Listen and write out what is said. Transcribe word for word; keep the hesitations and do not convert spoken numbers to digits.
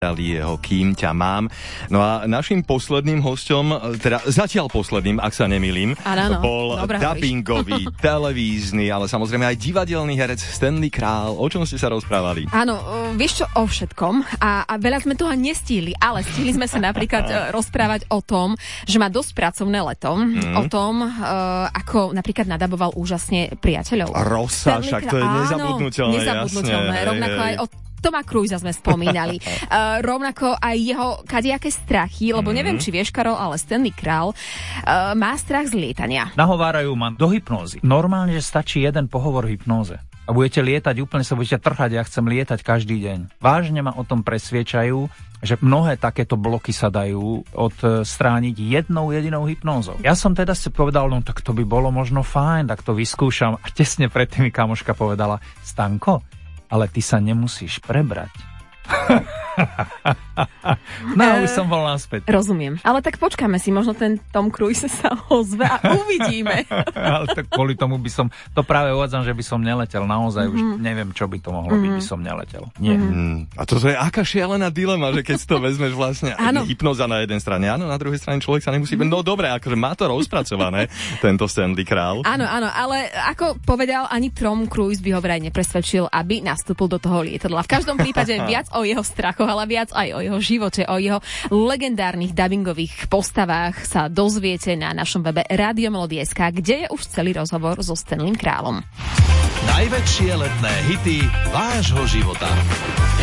jeho Kým ťa mám. No a našim posledným hosťom, teda zatiaľ posledným, ak sa nemýlim, ano, bol dubbingový, televízny, ale samozrejme aj divadelný herec Stanley Král. O čom ste sa rozprávali? Áno, vieš čo, o všetkom. A, a veľa sme toho nestihli, ale stihli sme sa napríklad rozprávať o tom, že má dosť pracovné leto, mm. o tom, uh, ako napríklad nadaboval úžasne Priateľov. Rosa, však to je nezabudnutelné. Nezabudnutelné, jasne, rovnako hej, aj o Toma Cruisa sme spomínali. uh, rovnako aj jeho kadejaké strachy, lebo neviem, či vieš, Karol, ale Stanley Král uh, má strach z lietania. Nahovárajú ma do hypnózy. Normálne, že stačí jeden pohovor v hypnóze. A budete lietať, úplne sa budete trhať, ja chcem lietať každý deň. Vážne ma o tom presviečajú, že mnohé takéto bloky sa dajú odstrániť jednou jedinou hypnózou. Ja som teda si povedal, no tak to by bolo možno fajn, tak to vyskúšam. A tesne predtým mi kamoška povedala, Stanko, ale ty sa nemusíš prebrať. No, už som bol naspäť. Rozumiem. Ale tak počkáme si, možno ten Tom Cruise sa ozve a uvidíme. Ale tak kvôli tomu by som, to práve uvádzam, že by som neletel. Naozaj mm-hmm. už neviem, čo by to mohlo mm-hmm. byť, by som neletel. Nie. Mm. A toto je aká šialená dilema, že keď si to vezmeš vlastne hypnoza na jednej strane, áno, na druhej strane človek sa nemusí... Mm. No dobre, akože má to rozpracované, tento Stanley Král. Áno, áno, ale ako povedal, ani Tom Cruise by ho vraj nepresvedčil, aby nastúpil do toho lietadla. V každom prípade viac o jeho strachoch, ale viac aj o jeho živote, o jeho legendárnych dubbingových postavách sa dozviete na našom webe Radio Melody bodka es ká, kde je už celý rozhovor so Stanleym Králom. Najväčšie letné hity vášho života.